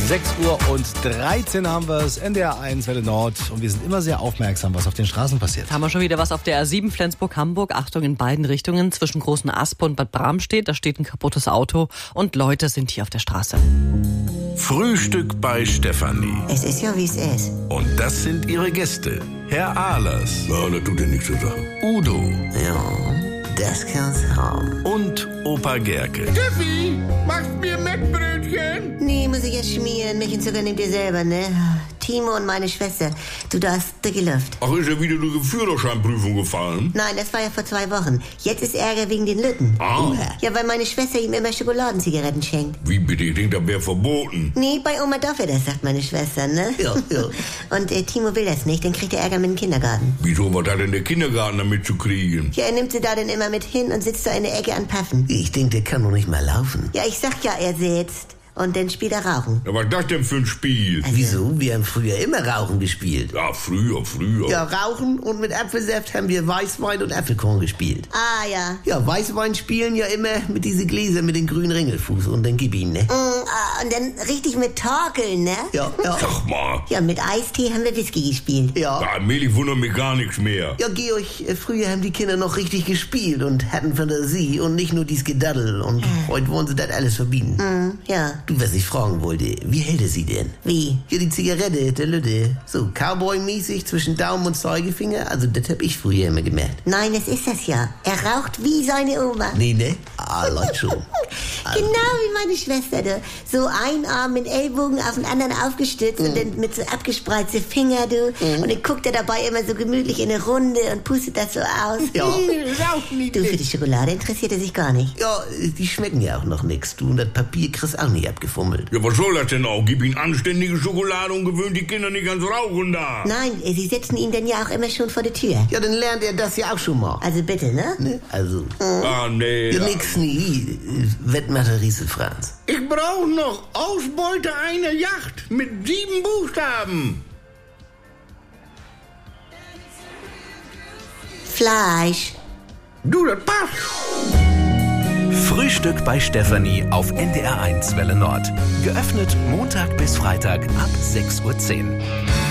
6:13 haben wir es, NDR1 Welle Nord. Und wir sind immer sehr aufmerksam, was auf den Straßen passiert. Jetzt haben wir schon wieder was auf der R7 Flensburg-Hamburg. Achtung, in beiden Richtungen. Zwischen Großen Aspe und Bad Bramstedt. Da steht ein kaputtes Auto und Leute sind hier auf der Straße. Frühstück bei Stefanie. Es ist ja, wie es ist. Und das sind ihre Gäste. Herr Ahlers. Ja, das tut dir nichts zu sagen. Udo. Ja, das kann's haben. Und Opa Gerke. Steffi, machst mir Mettbrötchen? Nee, muss ich jetzt schmieren. Milch und Zucker nehmt ihr selber, ne? Timo und meine Schwester. Du, da ist dicke Luft. Ach, ist ja wieder die Führerscheinprüfung gefallen? Nein, das war ja vor 2 Wochen. Jetzt ist Ärger wegen den Lütten. Ah. Ja, weil meine Schwester ihm immer Schokoladenzigaretten schenkt. Wie bitte? Ich denke, das wäre verboten. Nee, bei Oma darf er das, sagt meine Schwester, ne? Ja. Und Timo will das nicht, dann kriegt er Ärger mit dem Kindergarten. Wieso, was hat denn der Kindergarten damit zu kriegen? Ja, er nimmt sie da dann immer mit hin und sitzt da in der Ecke an Paffen. Ich denke, der kann doch nicht mehr laufen. Ja, ich sag ja, er sitzt. Und dann spielt er Rauchen. Ja, was ist das denn für ein Spiel? Wieso? Wir haben früher immer Rauchen gespielt. Ja, früher. Ja, Rauchen und mit Apfelsaft haben wir Weißwein und Apfelkorn gespielt. Ah, ja. Ja, Weißwein spielen ja immer mit diese Gläser mit den grünen Ringelfuß und dann gib ihn, ne? Und dann richtig mit Torkeln, ne? Ja. Sag mal. Ja, mit Eistee haben wir Whisky gespielt. Ja. Ja, allmählich wundert mich gar nichts mehr. Ja, Georg, früher haben die Kinder noch richtig gespielt und hatten Fantasie und nicht nur dies Gedaddel. Und heute wollen sie das alles verbieten. Ja. Du, was ich fragen wollte, wie hält er sie denn? Wie? Ja, die Zigarette, der Lütte. So, Cowboy-mäßig zwischen Daumen und Zeigefinger. Also, das hab ich früher immer gemerkt. Nein, das ist das ja. Er raucht wie seine Oma. Nee, ne? Ah, Leute schon. Genau wie meine Schwester, du. So ein Arm mit Ellbogen auf den anderen aufgestützt und dann mit so abgespreizte Finger, du. Und dann guckt er dabei immer so gemütlich in eine Runde und pustet das so aus. Ja. Du, für die Schokolade interessiert er sich gar nicht. Ja, die schmecken ja auch noch nix. Du, und das Papier kriegst auch nicht abgefummelt. Ja, was soll das denn auch? Gib ihnen anständige Schokolade und gewöhnt die Kinder nicht ans Rauchen da. Nein, sie setzen ihn dann ja auch immer schon vor die Tür. Ja, dann lernt er das ja auch schon mal. Also bitte, ne? Ne? Also, Ah, nee. ja, nix nie. Wettmacher Riese Franz. Ich brauche noch Ausbeute einer Yacht mit 7 Buchstaben. Fleisch. Du, das passt. Frühstück bei Stefanie auf NDR1 Welle Nord. Geöffnet Montag bis Freitag ab 6:10 Uhr.